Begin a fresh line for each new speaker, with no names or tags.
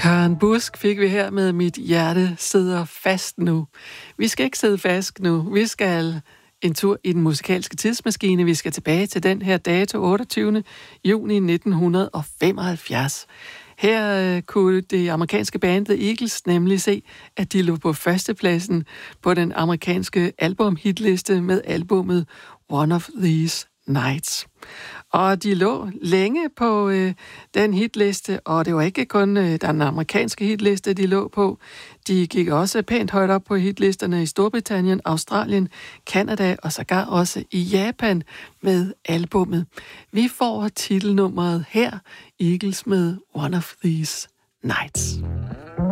Karen Busk fik vi her med Mit hjerte sidder fast nu. Vi skal ikke sidde fast nu. Vi skal en tur i den musikalske tidsmaskine. Vi skal tilbage til den her dato, 28. juni 1975. Her kunne det amerikanske band The Eagles nemlig se, at de lå på førstepladsen på den amerikanske albumhitliste med albummet One of These Nights. Og de lå længe på den hitliste, og det var ikke kun den amerikanske hitliste, de lå på. De gik også pænt højt op på hitlisterne i Storbritannien, Australien, Canada og sågar også i Japan med albummet. Vi får titelnummeret her, Eagles med One of These Nights.